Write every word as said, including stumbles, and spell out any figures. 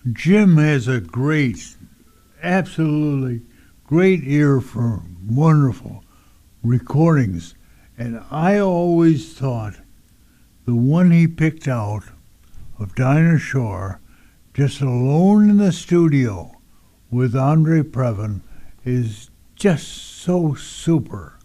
Jim has a great, absolutely great ear for wonderful recordings. And I always thought the one he picked out of Dinah Shore, just alone in the studio with Andre Previn, is just so super.